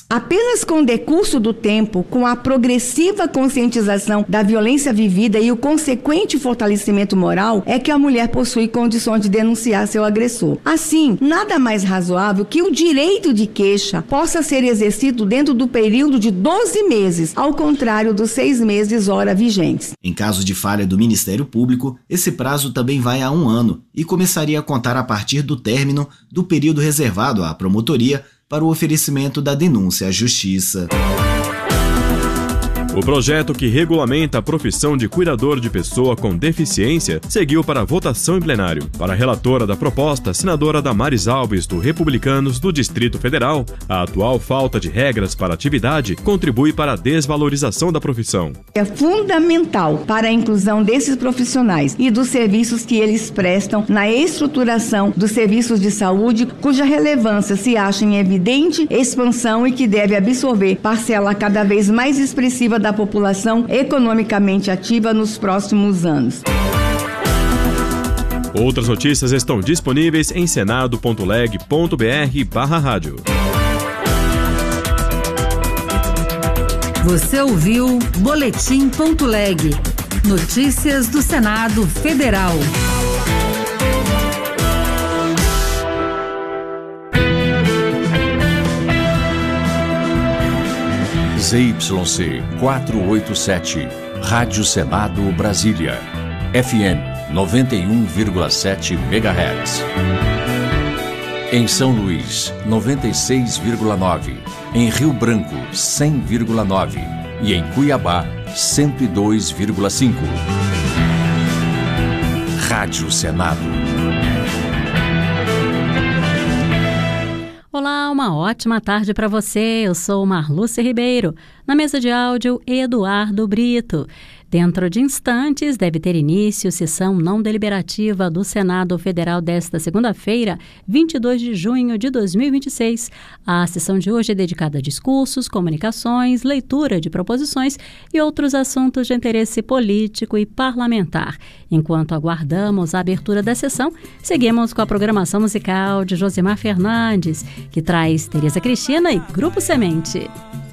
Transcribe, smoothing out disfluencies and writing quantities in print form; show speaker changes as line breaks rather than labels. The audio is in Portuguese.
Apenas com o decurso do tempo, com a progressiva conscientização da violência vivida e o consequente fortalecimento moral, é que a mulher possui condições de denunciar seu agressor. Assim, nada mais razoável que o direito de queixa possa ser exercido dentro do período de 12 meses, ao contrário dos 6 meses ora vigentes.
Em caso de falha do Ministério Público, esse prazo também vai a 1 ano e começaria a contar a partir do término do período reservado à promotoria para o oferecimento da denúncia à Justiça.
O projeto que regulamenta a profissão de cuidador de pessoa com deficiência seguiu para votação em plenário. Para a relatora da proposta, senadora Damares Alves, do Republicanos do Distrito Federal, a atual falta de regras para a atividade contribui para a desvalorização da profissão.
É fundamental para a inclusão desses profissionais e dos serviços que eles prestam na estruturação dos serviços de saúde, cuja relevância se acha em evidente expansão e que deve absorver parcela cada vez mais expressiva da população economicamente ativa nos próximos anos.
Outras notícias estão disponíveis em senado.leg.br/rádio.
Você ouviu Boletim.leg. Notícias do Senado Federal.
ZYC 487, Rádio Senado Brasília, FM 91,7 MHz. Em São Luís, 96,9. Em Rio Branco, 100,9. E em Cuiabá, 102,5. Rádio Senado.
Olá, uma ótima tarde para você. Eu sou Marlúcia Ribeiro. Na mesa de áudio, Eduardo Brito. Dentro de instantes, deve ter início sessão não deliberativa do Senado Federal desta segunda-feira, 22 de junho de 2026. A sessão de hoje é dedicada a discursos, comunicações, leitura de proposições e outros assuntos de interesse político e parlamentar. Enquanto aguardamos a abertura da sessão, seguimos com a programação musical de Josimar Fernandes, que traz Tereza Cristina e Grupo Semente.